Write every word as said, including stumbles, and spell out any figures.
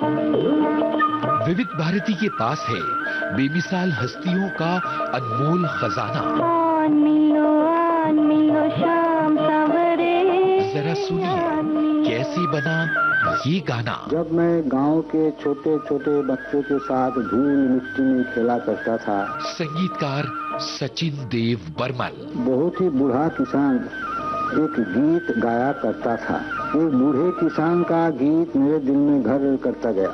विविध भारती के पास है बेमिसाल हस्तियों का अनमोल खजाना। जरा सुनिए कैसे बना ये गाना। जब मैं गांव के छोटे छोटे बच्चों के साथ धूल मिट्टी में खेला करता था। संगीतकार सचिन देव बर्मन। बहुत ही बूढ़ा किसान एक गीत गाया करता था। एक बूढ़े किसान का गीत मेरे दिल में घर करता गया।